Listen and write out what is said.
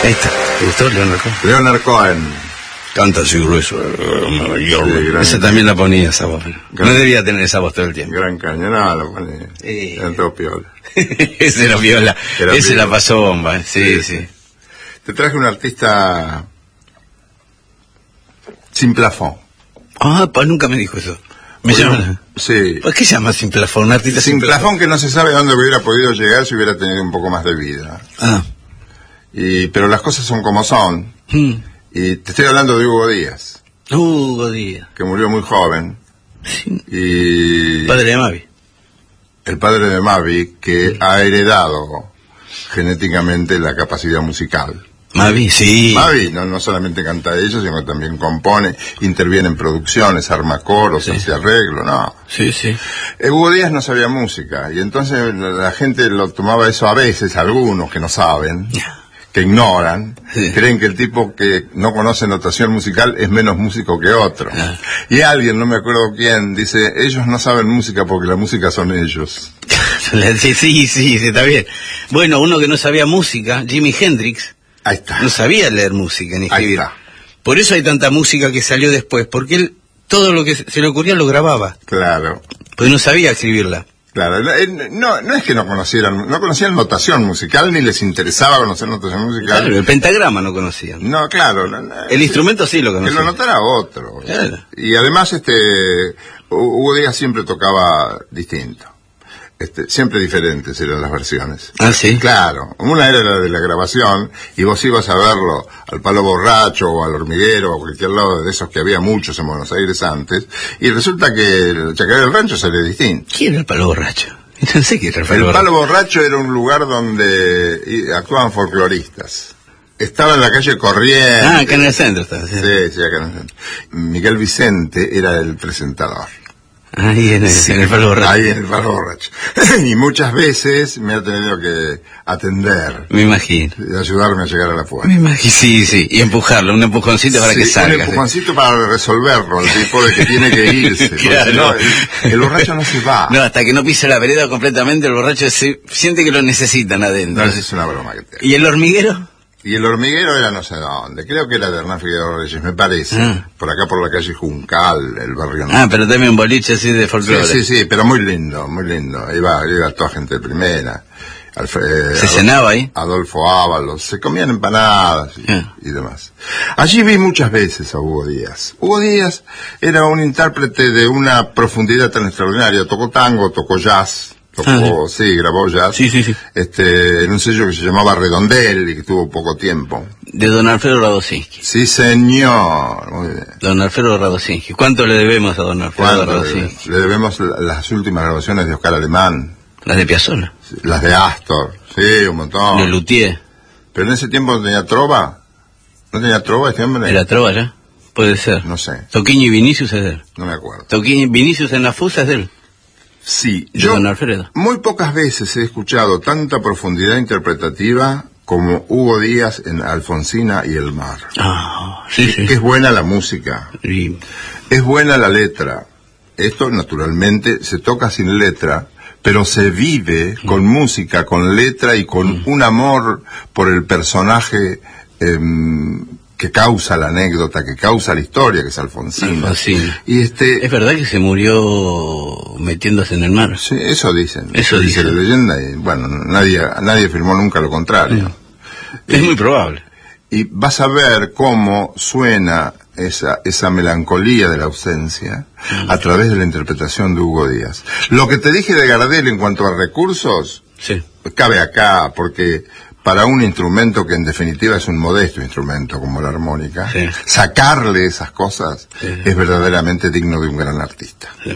Ahí está. ¿Te gustó Leonard Cohen? Leonard Cohen. Canta así grueso. Esa también la ponía, esa voz. No debía tener esa voz todo el tiempo. Gran caño, no, lo ponía. Era todo piola. Ese era viola. Ese la pasó bomba. Sí, sí. Te traje un artista sin plafón. Ah, nunca me dijo eso. Sí. ¿Por qué se llama sin plafón? Un artista sin plafón que no se sabe dónde hubiera podido llegar si hubiera tenido un poco más de vida. Pero las cosas son como son. Y te estoy hablando de Hugo Díaz. Hugo Díaz. Que murió muy joven. Sí. Y padre de Mavi. El padre de Mavi, que ha heredado genéticamente la capacidad musical. Mavi, sí. Mavi no solamente canta ellos, sino que también compone, interviene en producciones, arma coros, hace arreglo, ¿no? Sí, sí. Hugo Díaz no sabía música, y entonces la gente lo tomaba eso a veces, algunos que no saben, que ignoran, creen que el tipo que no conoce notación musical es menos músico que otro. Y alguien, no me acuerdo quién, dice, ellos no saben música porque la música son ellos. Sí, está bien. Bueno, uno que no sabía música, Jimi Hendrix, ahí está. No sabía leer música ni escribir. Ahí está. Por eso hay tanta música que salió después, porque él todo lo que se le ocurría lo grababa. Claro. Pues no sabía escribirla. Claro, no es que no conocían notación musical, ni les interesaba conocer notación musical. Claro, el pentagrama no conocían. No, claro. El instrumento sí lo conocían. Que lo notara otro. Claro. Y además, Hugo Díaz siempre tocaba distinto. Siempre diferentes eran las versiones. Ah, sí. Claro, una era la de la grabación y vos ibas a verlo al Palo Borracho o al Hormiguero o a cualquier lado de esos que había muchos en Buenos Aires antes, y resulta que el Chacarera del Rancho salía distinto. ¿Quién era el Palo Borracho? No sé qué era el Palo Borracho. El Palo Borracho era un lugar donde actuaban folcloristas. Estaba en la calle Corrientes. Ah, acá en el centro estaba. Sí, acá en el centro. Miguel Vicente era el presentador. Ahí en el Palo Borracho. Ahí en el Palo Borracho. Y muchas veces me ha tenido que atender. Me imagino. Y ayudarme a llegar a la puerta. Me imagino, sí. Y empujarlo, un empujoncito para que salga. Un empujoncito para resolverlo, el tipo de que tiene que irse. Claro. No, el borracho no se va. No, hasta que no pise la vereda completamente, el borracho siente que lo necesitan adentro. No, es una broma que te... ¿Y el hormiguero? Y el hormiguero era no sé dónde, creo que era de Hernán Figueroa Reyes, me parece, por acá por la calle Juncal, el barrio. Pero también un boliche así de folclore. Sí, pero muy lindo, iba toda gente de primera. ¿Se cenaba ahí? Adolfo Ábalos, se comían empanadas y demás. Allí vi muchas veces a Hugo Díaz. Hugo Díaz era un intérprete de una profundidad tan extraordinaria, tocó tango, tocó jazz. Grabó jazz. Sí. En un sello que se llamaba Redondel y que tuvo poco tiempo. De don Alfredo Radosinski. Sí, señor. Muy bien. Don Alfredo Radosinski. ¿Cuánto le debemos a don Alfredo Radosinski? Le debemos las últimas grabaciones de Oscar Alemán. Las de Piazzolla. Las de Astor. Sí, un montón. De Luthier. Pero en ese tiempo no tenía trova. ¿No tenía trova este hombre? ¿Era trova ya? Puede ser. No sé. Toquinho y Vinicius es de él. No me acuerdo. Toquinho y Vinicius en la Fusa es de él. Sí, yo don Alfredo. Muy pocas veces he escuchado tanta profundidad interpretativa como Hugo Díaz en Alfonsina y el mar. Sí. Es buena la música, es buena la letra. Esto naturalmente se toca sin letra, pero se vive con música, con letra y con un amor por el personaje que causa la anécdota, que causa la historia, que es Alfonsina. Y es verdad que se murió metiéndose en el mar. Sí, eso dicen. Eso dice la leyenda y bueno, nadie afirmó nunca lo contrario. Es muy probable. Y vas a ver cómo suena esa melancolía de la ausencia a través de la interpretación de Hugo Díaz. Lo que te dije de Gardel en cuanto a recursos, cabe acá, porque para un instrumento que en definitiva es un modesto instrumento como la armónica, sacarle esas cosas es verdaderamente digno de un gran artista.